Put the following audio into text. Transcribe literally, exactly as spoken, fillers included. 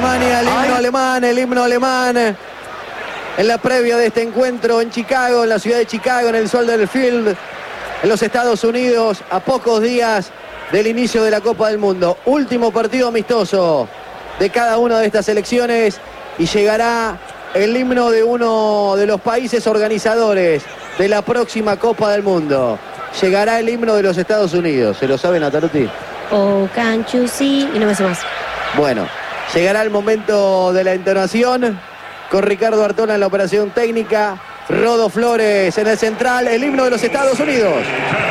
Alemania, el himno Ay. alemán, el himno alemán. En la previa de este encuentro en Chicago, en la ciudad de Chicago, en el Soldier Field, en los Estados Unidos, a pocos días del inicio de la Copa del Mundo. Último partido amistoso de cada una de estas selecciones y llegará el himno de uno de los países organizadores de la próxima Copa del Mundo. Llegará el himno de los Estados Unidos. ¿Se lo saben, Nataruti? Oh, can't you see? Y no me sé más. Bueno, llegará el momento de la entonación con Ricardo Artola en la operación técnica, Rodo Flores en el central, el himno de los Estados Unidos.